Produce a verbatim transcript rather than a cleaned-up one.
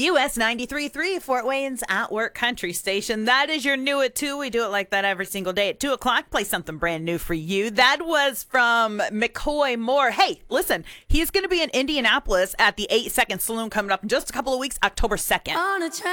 U S ninety-three point three, Fort Wayne's At Work Country Station. That is your new at two. We do it like that every single day at two o'clock. Play something brand new for you. That was from McCoy Moore. Hey, listen, he's going to be in Indianapolis at the eight second Saloon coming up in just a couple of weeks, October second.